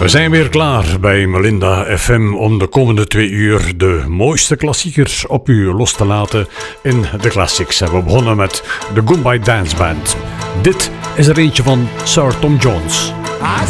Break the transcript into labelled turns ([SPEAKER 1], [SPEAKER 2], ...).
[SPEAKER 1] We zijn weer klaar bij Melinda FM om de komende 2 uur de mooiste klassiekers op u los te laten in de classics. En we begonnen met de Goodbye Dance Band. Dit is er eentje van Sir Tom Jones.
[SPEAKER 2] I